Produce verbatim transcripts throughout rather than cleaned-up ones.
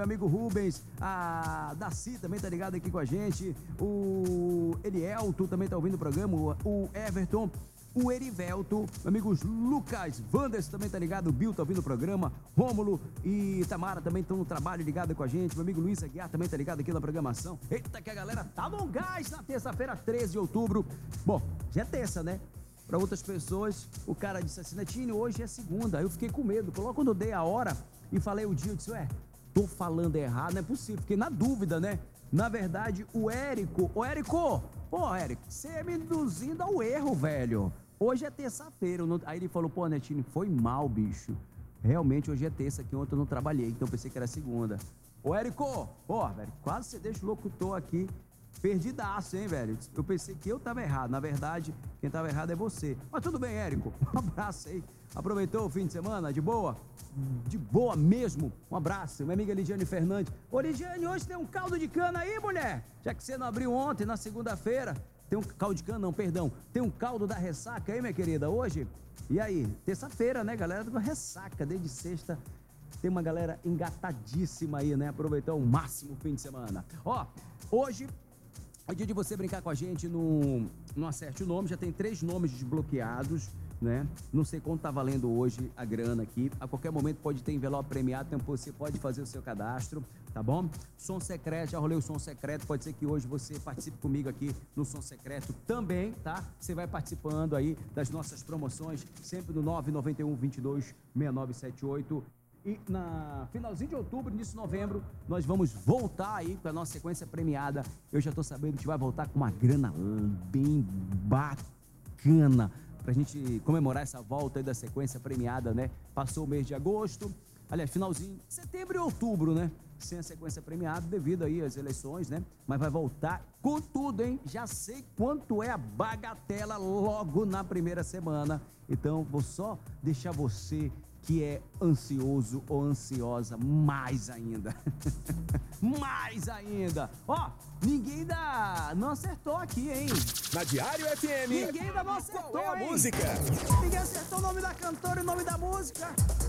amigo Rubens, a Daci também tá ligado aqui com a gente, o Elielto também tá ouvindo o programa, o Everton, o Erivelto, meu amigo Lucas Wanders também tá ligado, o Bill tá ouvindo o programa, Rômulo e Tamara também estão no trabalho ligado com a gente, meu amigo Luiz Aguiar também tá ligado aqui na programação. Eita, que a galera tá no gás na terça-feira, treze de outubro. Bom, já é terça, né? Para outras pessoas, o cara disse assim, Netinho, hoje é segunda. Eu fiquei com medo. Quando eu dei a hora e falei o dia, eu disse, ué, tô falando errado, não é possível. Fiquei na dúvida, né? Na verdade, o Érico, ô Érico, pô, Érico, você é me induzindo ao erro, velho. Hoje é terça-feira. Não... Aí ele falou, pô, Netinho, foi mal, bicho. Realmente hoje é terça, que ontem eu não trabalhei, então eu pensei que era segunda. Ô Érico, pô, velho, quase você deixa o locutor aqui perdidaço, hein, velho? Eu pensei que eu tava errado. Na verdade, quem tava errado é você. Mas tudo bem, Érico. Um abraço aí. Aproveitou o fim de semana? De boa? De boa mesmo. Um abraço. Minha amiga Lidiane Fernandes. Ô, Lidiane, hoje tem um caldo de cana aí, mulher? Já que você não abriu ontem, na segunda-feira. Tem um caldo de cana, não, perdão. Tem um caldo da ressaca aí, minha querida, hoje? E aí? Terça-feira, né, galera? Da ressaca, desde sexta. Tem uma galera engatadíssima aí, né? Aproveitou o máximo o fim de semana. Ó, hoje... é dia de você brincar com a gente no, no Acerte o Nome, já tem três nomes desbloqueados, né? Não sei quanto tá valendo hoje a grana aqui. A qualquer momento pode ter envelope premiado, então você pode fazer o seu cadastro, tá bom? Som secreto, já rolei o som secreto, pode ser que hoje você participe comigo aqui no som secreto também, tá? Você vai participando aí das nossas promoções, sempre no nove nove um, vinte e dois, sessenta e nove setenta e oito. E na finalzinho de outubro, início de novembro, nós vamos voltar aí com a nossa sequência premiada. Eu já tô sabendo que a gente vai voltar com uma grana bem bacana pra gente comemorar essa volta aí da sequência premiada, né? Passou o mês de agosto, aliás, finalzinho, setembro e outubro, né? Sem a sequência premiada devido aí às eleições, né? Mas vai voltar com tudo, hein? Já sei quanto é a bagatela logo na primeira semana. Então, vou só deixar você que é ansioso ou ansiosa, mais ainda. Mais ainda. Ó, ninguém ainda não acertou aqui, hein? Na Diário F M. Ninguém ainda não acertou, qual é a hein? música? Ninguém acertou o nome da cantora e o nome da música.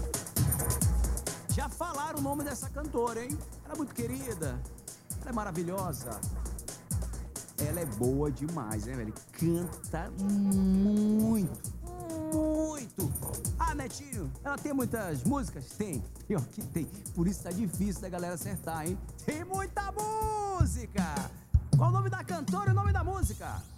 Já falaram o nome dessa cantora, hein? Ela é muito querida. Ela é maravilhosa. Ela é boa demais, né, velho? Canta muito. Muito! Ah, Netinho, ela tem muitas músicas? Tem, pior que tem. Por isso tá difícil da galera acertar, hein? Tem muita música! Qual o nome da cantora e o nome da música?